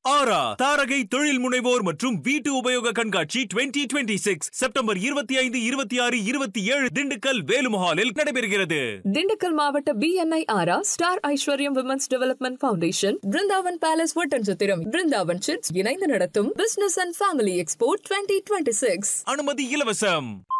ஆரா தாரகை தொழில் முனைவோர் மற்றும் வீட்டு உபயோக கண்காட்சி 2026 செப்டம்பர் 25, 26, 27 திண்டுக்கல் வேலுமஹாலில் நடைபெறுகிறது. திண்டுக்கல் மாவட்ட BNI ஆரா ஸ்டார் ஐஸ்வர்யம் women's development foundation, Brindavan palace Oddanchatram, Brindavan chits இணைந்து நடத்தும் பிசினஸ் அண்ட் ஃபேமிலி எக்ஸ்போ 2026. அனுமதி இலவசம்.